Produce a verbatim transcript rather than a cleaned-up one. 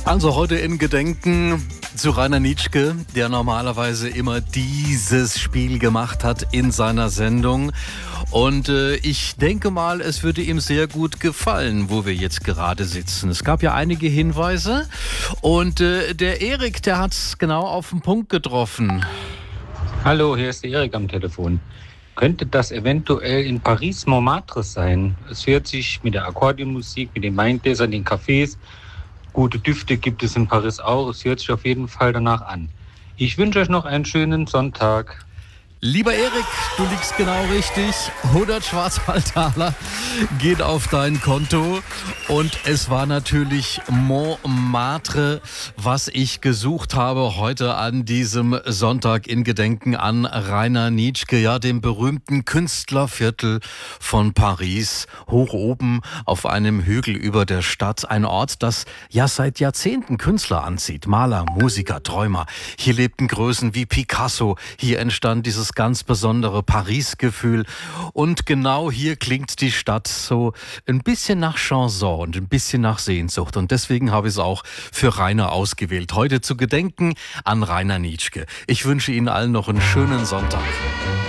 Also heute in Gedenken zu Rainer Nitschke, der normalerweise immer dieses Spiel gemacht hat in seiner Sendung. Und äh, ich denke mal, es würde ihm sehr gut gefallen, wo wir jetzt gerade sitzen. Es gab ja einige Hinweise und äh, der Erik, der hat es genau auf den Punkt getroffen. Hallo, hier ist der Erik am Telefon. Könnte das eventuell in Paris Montmartre sein? Es hört sich mit der Akkordeonmusik, mit den Weingläsern, den Cafés, gute Düfte gibt es in Paris auch. Es hört sich auf jeden Fall danach an. Ich wünsche euch noch einen schönen Sonntag. Lieber Erik, du liegst genau richtig. hundert Schwarzwaldtaler geht auf dein Konto. Und es war natürlich Montmartre, was ich gesucht habe heute an diesem Sonntag in Gedenken an Rainer Nitschke, ja, dem berühmten Künstlerviertel von Paris, hoch oben auf einem Hügel über der Stadt. Ein Ort, das ja seit Jahrzehnten Künstler anzieht. Maler, Musiker, Träumer. Hier lebten Größen wie Picasso. Hier entstand dieses ganz besondere Paris-Gefühl. Und genau hier klingt die Stadt so ein bisschen nach Chanson und ein bisschen nach Sehnsucht. Und deswegen habe ich es auch für Rainer ausgewählt. Heute zu gedenken an Rainer Nitschke. Ich wünsche Ihnen allen noch einen schönen Sonntag.